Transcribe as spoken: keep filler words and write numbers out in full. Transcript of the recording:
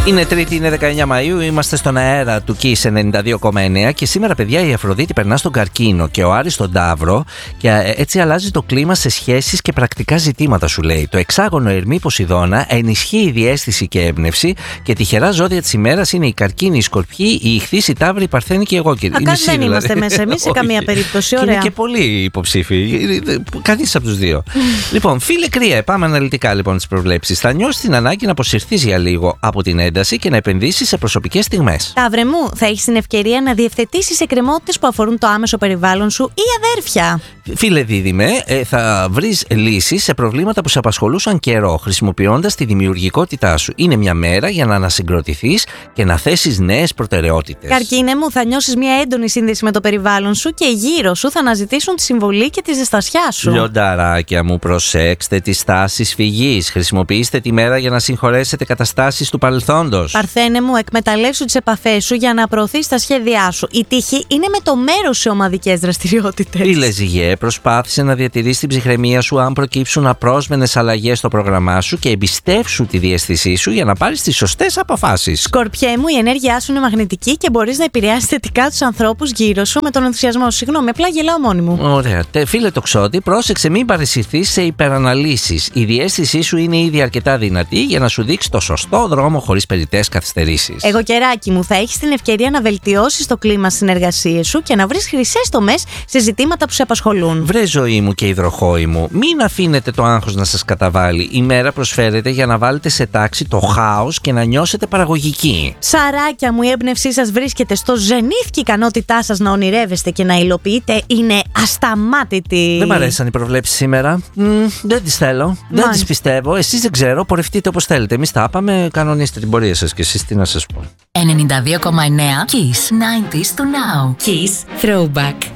Είναι Τρίτη, είναι δεκαεννιά Μαΐου, είμαστε στον αέρα του Kiss ενενήντα δύο κόμμα εννέα και σήμερα, παιδιά, η Αφροδίτη περνά στον Καρκίνο και ο Άρης στον Ταύρο και έτσι αλλάζει το κλίμα σε σχέσεις και πρακτικά ζητήματα, σου λέει. Το εξάγωνο Ερμή Ποσειδώνα ενισχύει η διαίσθηση και έμπνευση και τυχερά ζώδια της ημέρας είναι οι Καρκίνοι, οι Σκορπιοί, οι Ιχθύς, οι Ταύροι, οι Παρθένοι και οι Εγώκεροι. Ακόμη δεν δηλαδή. Είμαστε μέσα εμείς σε καμία περίπτωση. Ωραία. Και είναι και πολλοί υποψήφοι. Κανείς από τους δύο. Λοιπόν, φίλε Κρύε, πάμε αναλυτικά λοιπόν τις προβλέψεις. Θα νιώσεις την ανάγκη να αποσυρθείς για λίγο από την ένταση και να επενδύσεις σε προσωπικές στιγμές. Ταύρε μου, θα έχεις την ευκαιρία να διευθετήσεις εκκρεμότητες που αφορούν το άμεσο περιβάλλον σου ή αδέρφια. Φίλε Δίδυμε, θα βρεις λύσεις σε προβλήματα που σε απασχολούσαν καιρό, χρησιμοποιώντας τη δημιουργικότητά σου. Είναι μια μέρα για να ανασυγκροτηθείς και να θέσεις νέες προτεραιότητες. Καρκίνε μου, θα νιώσεις μια έντονη σύνδεση με το περιβάλλον σου και γύρω σου θα αναζητήσουν τη συμβολή και τη ζεστασιά σου. Λιονταράκια μου, προσέξτε τις τάσεις φυγής. Χρησιμοποιήστε τη μέρα για να συγχωρέσετε καταστάσεις του παρελθόντος. Παρθένε μου, εκμεταλλεύσου τις επαφές σου για να προωθείς τα σχέδιά σου. Η τύχη είναι με το μέρος σε ομαδικές δραστηριότητες. Φίλε Ζυγέ, προσπάθησε να διατηρήσεις την ψυχραιμία σου αν προκύψουν απρόσμενες αλλαγές στο πρόγραμμά σου και εμπιστεύσου τη διαίσθησή σου για να πάρεις τις σωστές αποφάσεις. Σκορπιέ μου, η ενέργειά σου είναι μαγνητική και μπορείς να επηρεάσεις θετικά τους ανθρώπους γύρω σου με τον ενθουσιασμό σου. Συγγνώμη, απλά γελάω μόνη μου. Ωραία. Τε, φίλε Τοξότη, πρόσεξε μην παραισθηθείς σε υπεραναλύσεις. Η διαίσθησή σου είναι ήδη αρκετά δυνατή για να σου δείξει το σωστό δρόμο χωρίς περιττές καθυστερήσεις. Εγώ καιράκι μου, θα έχεις την ευκαιρία να βελτιώσεις το κλίμα στις συνεργασίες σου και να βρεις χρυσές τομές σε ζητήματα που σε απασχολούν. Βρε ζωή μου και υδροχόη μου, μην αφήνετε το άγχος να σας καταβάλει. Η μέρα προσφέρεται για να βάλετε σε τάξη το χάος και να νιώσετε παραγωγικοί. Ψαράκια μου, η έμπνευσή σας βρίσκεται στο ζενήθ και η ικανότητά σας να ονειρεύεστε και να υλοποιείτε είναι ασταμάτητη. Δεν μ' αρέσαν οι προβλέψεις σήμερα. Μ, δεν τις θέλω. Μάλιστα. Δεν τις πιστεύω. Εσείς δεν ξέρω. Πορευτείτε όπως θέλετε. Εμείς τα είπαμε. Κανονίστε την πορεία σας και εσείς τι να σας πω. ενενήντα δύο κόμμα εννέα Kiss ενενήντα to now. Kiss Throwback.